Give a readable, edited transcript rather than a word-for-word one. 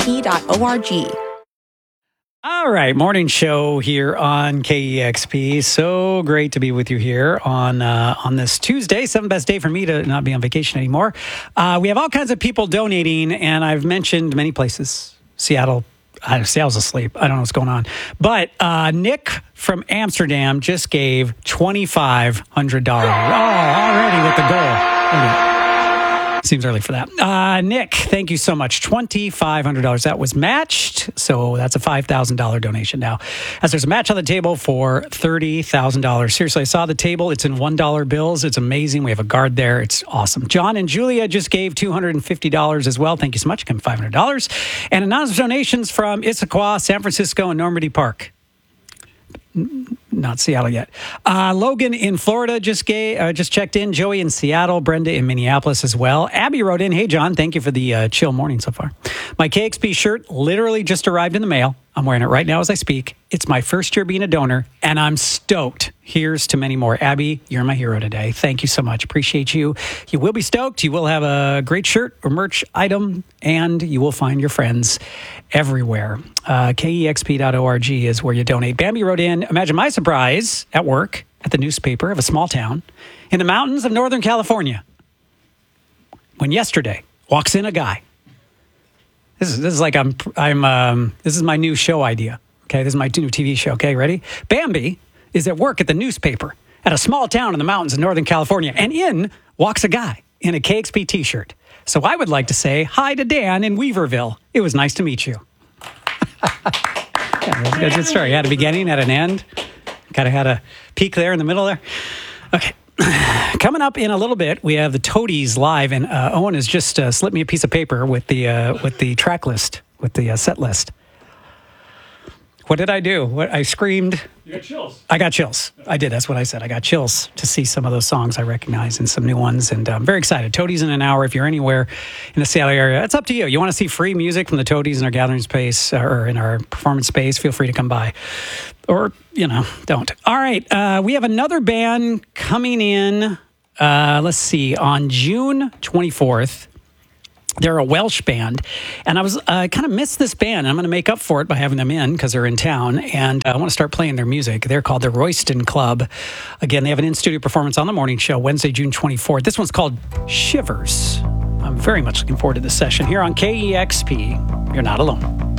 KEXP.org. All right, morning show here on KEXP. So great to be with you here on this Tuesday, seventh best day for me to not be on vacation anymore. We have all kinds of people donating, and I've mentioned many places. Seattle's asleep. I don't know what's going on. But Nick from Amsterdam just gave $2,500. Already with the goal. Seems early for that. Nick, thank you so much. $2,500. That was matched. So that's a $5,000 donation now. As there's a match on the table for $30,000. Seriously, I saw the table. It's in $1 bills. It's amazing. We have a guard there. It's awesome. John and Julia just gave $250 as well. Thank you so much. Give them $500. And anonymous donations from Issaquah, San Francisco, and Normandy Park. Not Seattle yet. Logan in Florida just checked in. Joey in Seattle. Brenda in Minneapolis as well. Abby wrote in, "Hey, John, thank you for the chill morning so far. My KXP shirt literally just arrived in the mail. I'm wearing it right now as I speak. It's my first year being a donor, and I'm stoked. Here's to many more." Abby, you're my hero today. Thank you so much. Appreciate you. You will be stoked. You will have a great shirt or merch item, and you will find your friends everywhere. KEXP.org is where you donate. Bambi wrote in, "Imagine my surprise at work at the newspaper of a small town in the mountains of Northern California when yesterday walks in a guy." This is like this is my new show idea. Okay, this is my new TV show. Okay, ready? Bambi is at work at the newspaper at a small town in the mountains of Northern California, and in walks a guy in a KXP t-shirt. So I would like to say hi to Dan in Weaverville. It was nice to meet you. Yeah, that's a good story. Had a beginning, had an end. Kind of had a peak there in the middle there. Okay. Coming up in a little bit, we have the Toadies live, and Owen has just slipped me a piece of paper with the track list, with the set list. What did I do? I screamed. You got chills. I got chills. I did. That's what I said. I got chills to see some of those songs I recognize and some new ones, and I'm very excited. Toadies in an hour. If you're anywhere in the Seattle area, it's up to you. You want to see free music from the Toadies in our gathering space or in our performance space, feel free to come by. Or, don't. All right. We have another band coming in, let's see, on June 24th. They're a Welsh band, and I kind of missed this band. I'm going to make up for it by having them in because they're in town, and I want to start playing their music. They're called the Royston Club. Again, they have an in-studio performance on the morning show, Wednesday, June 24th. This one's called Shivers. I'm very much looking forward to this session here on KEXP. You're not alone.